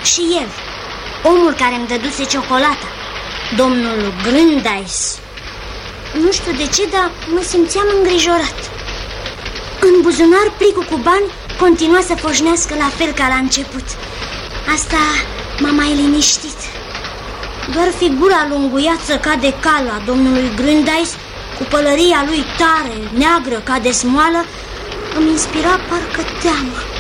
Și el, omul care îmi dăduse ciocolata, domnul Grândeis. Nu știu de ce, dar mă simțeam îngrijorat. În buzunar, plicul cu bani continua să foșnească la fel ca la început. Asta m-a mai liniștit. Doar figura lunguiață ca de cal a domnului Grândeis, cu pălăria lui tare, neagră ca de smoală, îmi inspira parcă teamă.